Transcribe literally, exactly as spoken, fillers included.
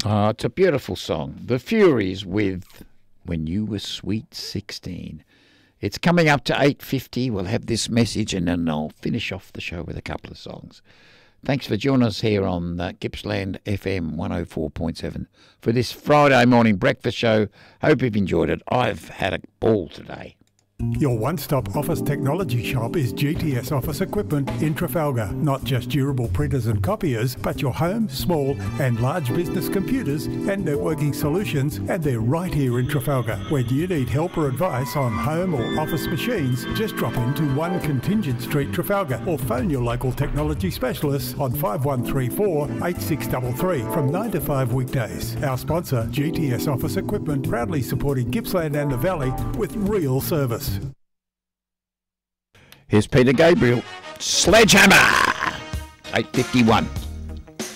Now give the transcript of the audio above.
Oh, it's a beautiful song. The Furies with When You Were Sweet sixteen. It's coming up to eight fifty. We'll have this message and then I'll finish off the show with a couple of songs. Thanks for joining us here on uh, Gippsland F M one oh four point seven for this Friday morning breakfast show. Hope you've enjoyed it. I've had a ball today. Your one-stop office technology shop is G T S Office Equipment in Trafalgar. Not just durable printers and copiers, but your home, small and large business computers and networking solutions, and they're right here in Trafalgar. Whether you need help or advice on home or office machines, just drop into one Contingent Street, Trafalgar, or phone your local technology specialists on five one three four, eight six three three from nine to five weekdays. Our sponsor, G T S Office Equipment, proudly supporting Gippsland and the Valley with real service. Here's Peter Gabriel, Sledgehammer, eight fifty-one.